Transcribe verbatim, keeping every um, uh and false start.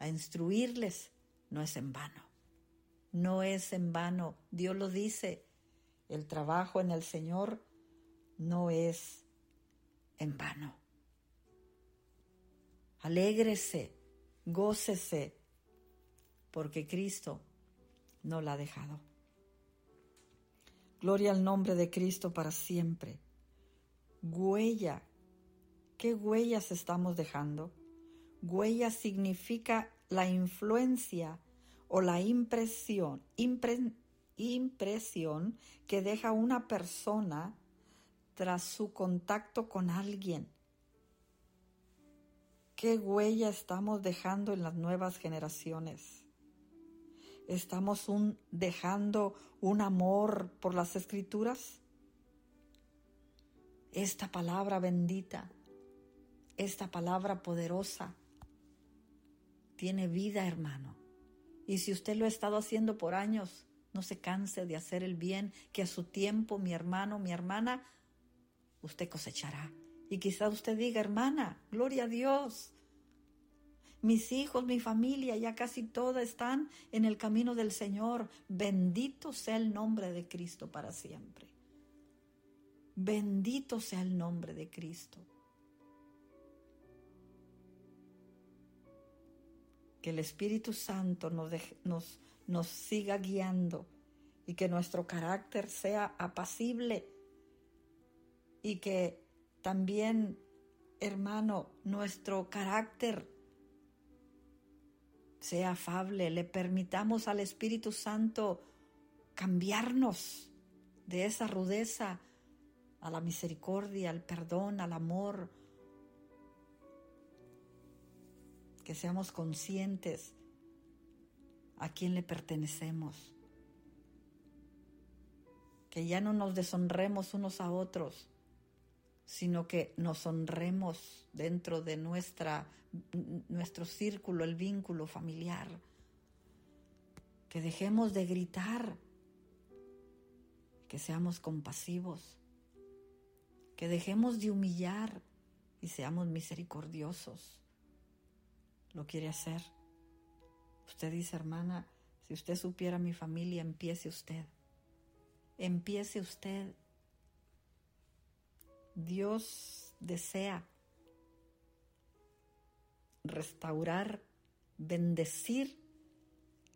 a instruirles, no es en vano. No es en vano. Dios lo dice. El trabajo en el Señor no es en vano. Alégrese, gócese, porque Cristo no la ha dejado. Gloria al nombre de Cristo para siempre. Huella. ¿Qué huellas estamos dejando? Huella significa la influencia o la impresión, impre, impresión que deja una persona tras su contacto con alguien. ¿Qué huella estamos dejando en las nuevas generaciones? ¿Estamos un, dejando un amor por las Escrituras? Esta palabra bendita, esta palabra poderosa, tiene vida, hermano. Y si usted lo ha estado haciendo por años, no se canse de hacer el bien, que a su tiempo, mi hermano, mi hermana, usted cosechará. Y quizás usted diga, hermana, gloria a Dios. Mis hijos, mi familia, ya casi toda están en el camino del Señor. Bendito sea el nombre de Cristo para siempre. Bendito sea el nombre de Cristo. Que el Espíritu Santo nos, deje, nos, nos siga guiando y que nuestro carácter sea apacible y que también, hermano, nuestro carácter sea afable. Le permitamos al Espíritu Santo cambiarnos de esa rudeza a la misericordia, al perdón, al amor. Que seamos conscientes a quién le pertenecemos. Que ya no nos deshonremos unos a otros, sino que nos honremos dentro de nuestra, nuestro círculo, el vínculo familiar. Que dejemos de gritar, que seamos compasivos, que dejemos de humillar y seamos misericordiosos. ¿Lo quiere hacer? Usted dice, hermana, si usted supiera mi familia, empiece usted. Empiece usted. Dios desea restaurar, bendecir